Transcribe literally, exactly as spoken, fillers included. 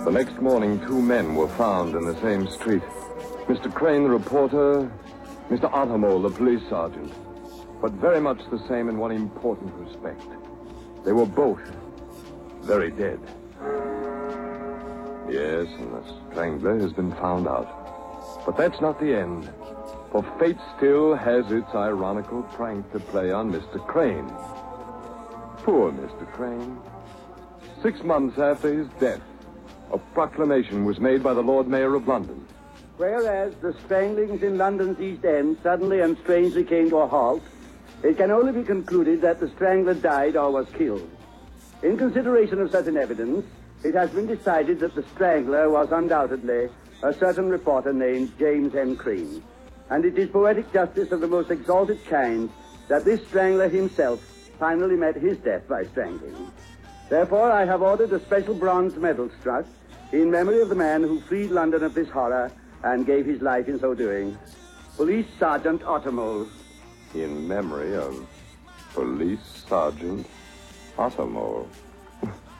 The next morning, two men were found in the same street. Mister Crane, the reporter, Mister Ottermole, the police sergeant. But very much the same in one important respect. They were both very dead. Yes, and the strangler has been found out. But that's not the end. For fate still has its ironical prank to play on Mister Crane. Poor Mister Crane. Six months after his death, a proclamation was made by the Lord Mayor of London. Whereas the stranglings in London's East End suddenly and strangely came to a halt, it can only be concluded that the strangler died or was killed. In consideration of such an evidence, it has been decided that the strangler was undoubtedly a certain reporter named James M. Crane. And it is poetic justice of the most exalted kind that this strangler himself finally met his death by strangling. Therefore, I have ordered a special bronze medal struck in memory of the man who freed London of this horror and gave his life in so doing. Police Sergeant Ottermole. In memory of Police Sergeant Ottermole.